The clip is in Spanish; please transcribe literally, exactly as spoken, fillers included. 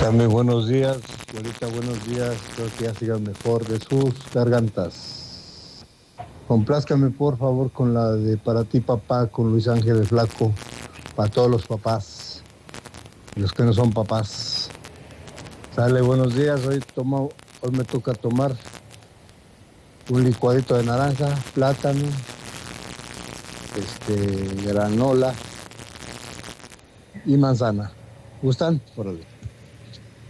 También buenos días, ahorita buenos días, creo que ya sigan mejor de sus gargantas. Complázcame por favor con la de Para ti papá, con Luis Ángel el Flaco, para todos los papás, los que no son papás. Sale, buenos días, hoy tomo, hoy me toca tomar un licuadito de naranja, plátano, este, granola y manzana. ¿Gustan? Órale.